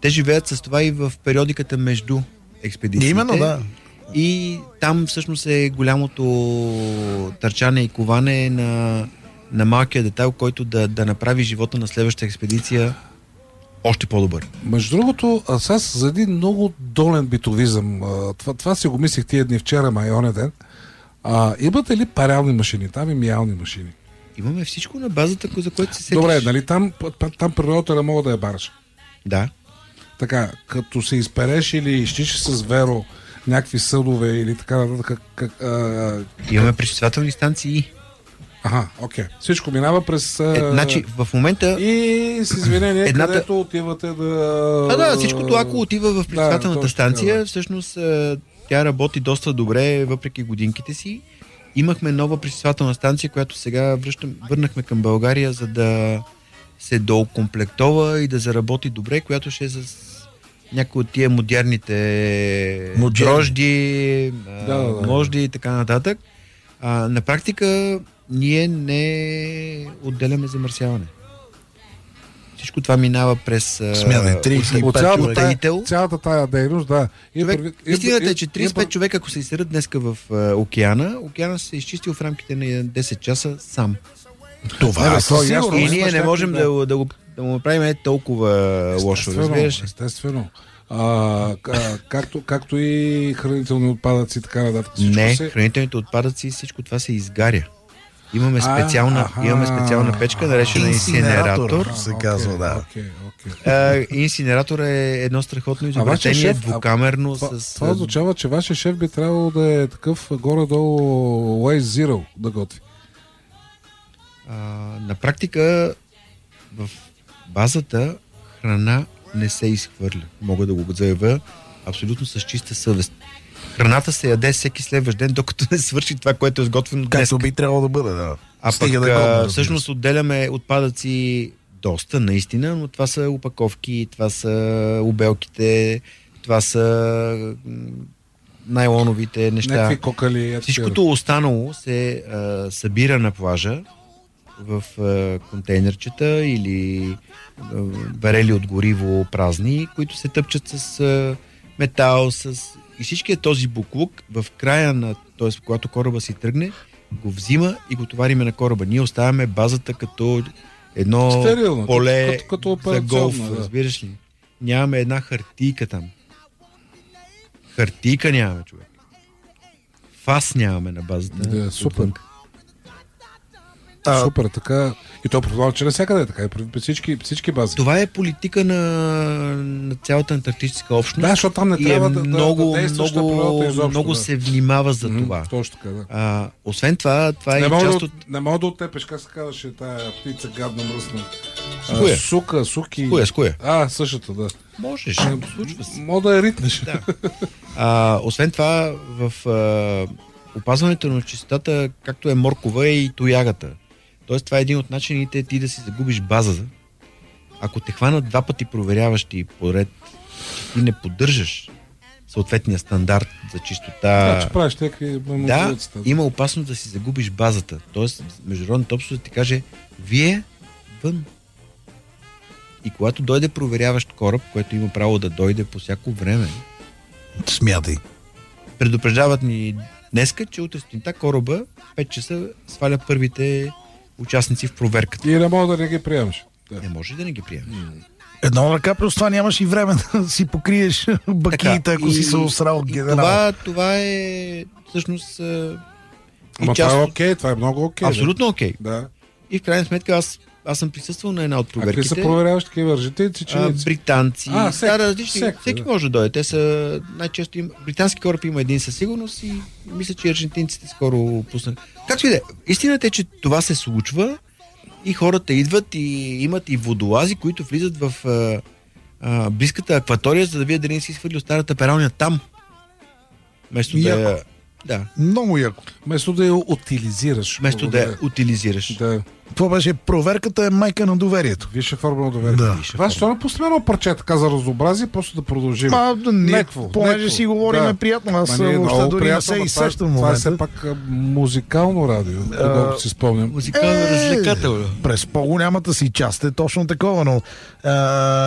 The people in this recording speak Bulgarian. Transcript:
те живеят с това и в периодиката между експедициите. Именно, да. И там всъщност е голямото търчане и коване на малкия детайл, който да направи живота на следващата експедиция още по-добър. Между другото, аз за един много долен битовизъм, това си го мислех тия дни вчера, май оня ден. Имате ли парални машини? Там и миялни машини. Имаме всичко на базата, за което се сетиш. Добре, нали там природата не мога да я бараш. Да. Така, като се изпереш или изчиш с веро някакви съдове или така нататък. Имаме пречиствателни станции. Окей. Всичко минава през... Значи, в момента... И с извинение, където отивате да... всичкото, ако отива в пречиствателната станция, всъщност тя работи доста добре, въпреки годинките си. Имахме нова пречиствателна станция, която сега върнахме към България, за да се доокомплектова и да заработи добре, която ще е с някои от тия модерните дрожди, можди и така нататък. На практика ние не отделяме замърсяване. Всичко това минава през смяна 35 цялата тая дейност, да. Истината е, че 35 човека, ако се изсерат днеска в океана се е изчистил в рамките на 10 часа сам. Това е сигурно. И ние не можем да го направим толкова лошо. Естествено. Както и хранителни отпадъци, така нататък. Хранителните отпадъци, всичко това се изгаря. Имаме специална печка, наречена инсинератор. Се казва, да. Инсинератор е едно страхотно изобретение, двукамерно. Това означава, че вашия шеф би трябвало да е такъв горе-долу Waze Zero да готви. На практика в базата храна не се изхвърля. Мога да го заявя абсолютно с чиста съвест. Храната се яде всеки следващ ден, докато не свърши това, което е сготвено днес. Както би трябвало да бъде, да. Всъщност отделяме отпадъци доста, наистина, но това са опаковки, това са обелките, това са найлоновите неща. Някакви кокали. Всичкото останало се събира на плажа в контейнерчета или барели от гориво празни, които се тъпчат с метал, и всичкият този буклук в края т.е. когато кораба си тръгне, го взима и го товариме на кораба. Ние оставяме базата като едно стерилно, поле като за голф, разбираш ли? Нямаме една хартийка там. Хартийка нямаме, човек. Фас нямаме на базата. Да, супер. Супер, така. И то предполага, че навсякъде е така. Всички бази. Това е политика на цялата антарктическа общност. Да, защото там не трябва да действаш на природата изобщо. Много се внимава за това. Точно така, да. Освен това е и част от... Не мога да оттепеш, как се казваше тая птица гадна мръсна. Суки. С коя? Същата, да. Можеш, случва се. Мога да я ритнеш. Да. Освен това, в опазването на чистотата, както е моркова, е и тоягата. Тоест, това е един от начините ти да си загубиш база. Ако те хванат 2 пъти проверяващи поред, ти не поддържаш съответния стандарт за чистота. Че правиш има опасност да си загубиш базата. Тоест, международната общност ти каже, вие вън. И когато дойде проверяващ кораб, който има право да дойде по всяко време, смятай. Предупреждават ни днеска, че утре сутринта кораба 5 часа сваля първите участници в проверката. И не мога да не ги приемаш. Не може да не ги приемаш. Едно ръка, плюс това нямаш и време да си покриеш бакиите, ако си се осрал генерал. Това е всъщност това е окей, това е много окей. Абсолютно окей. Да. И в крайна сметка аз съм присъствал на една от проверките. Какви са проверяващи такива аржентинци, чиници? Британци. Всеки може да дойде. Те са най-често британски кораб има един със сигурност и мисля, че аржентинците скоро пуснат. Както и да е. Истината е, че това се случва и хората идват и имат и водолази, които влизат в близката акватория, за да видят дали не си изхвърли старата пералня там. Вместо да. Много яко. Вместо да я утилизираш. Да. Това беше проверката е майка на доверието. Висша форма на доверие. Да. Това ще не пуснем едно парче така за разнообразие, просто да продължим. Понеже си говорим приятно, аз въобще дори не се изсещам в момента. Това е все пак музикално радио, когато си спомням. Музикално развлекателно. През по-голямата си част е точно такова, но